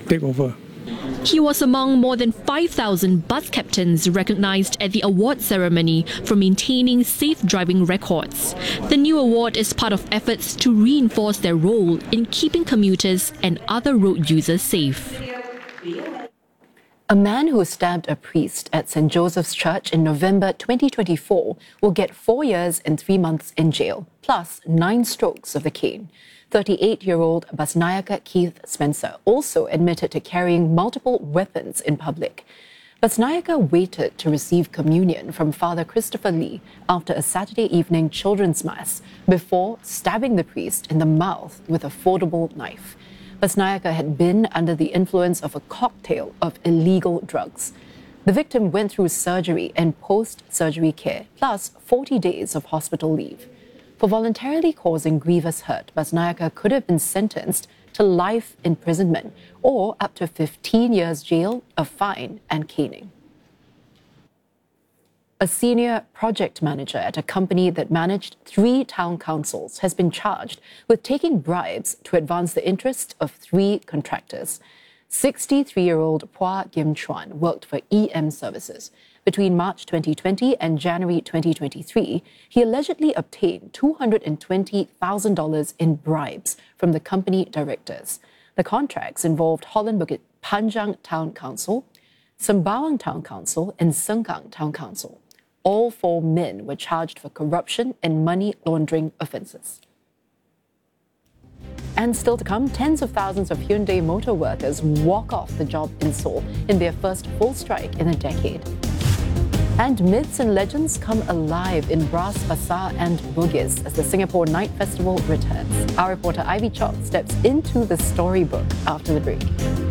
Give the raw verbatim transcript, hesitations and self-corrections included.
take over. He was among more than five thousand bus captains recognized at the award ceremony for maintaining safe driving records. The new award is part of efforts to reinforce their role in keeping commuters and other road users safe. A man who stabbed a priest at Saint Joseph's Church in November twenty twenty-four will get four years and three months in jail, plus nine strokes of the cane. thirty-eight-year-old Basnayaka Keith Spencer also admitted to carrying multiple weapons in public. Basnayaka waited to receive communion from Father Christopher Lee after a Saturday evening children's mass before stabbing the priest in the mouth with a foldable knife. Basnayaka had been under the influence of a cocktail of illegal drugs. The victim went through surgery and post-surgery care, plus forty days of hospital leave. For voluntarily causing grievous hurt, Basnayaka could have been sentenced to life imprisonment or up to fifteen years jail, a fine and caning. A senior project manager at a company that managed three town councils has been charged with taking bribes to advance the interests of three contractors. sixty-three-year-old Phua Kim Chuan worked for E M Services. Between March twenty twenty and January twenty twenty-three, he allegedly obtained two hundred twenty thousand dollars in bribes from the company directors. The contracts involved Holland Bukit Panjang Town Council, Sembawang Town Council, and Sengkang Town Council. All four men were charged for corruption and money laundering offences. And still to come, tens of thousands of Hyundai motor workers walk off the job in Seoul in their first full strike in a decade. And myths and legends come alive in Bras Basah and Bugis as the Singapore Night Festival returns. Our reporter Ivy Chok steps into the storybook after the break.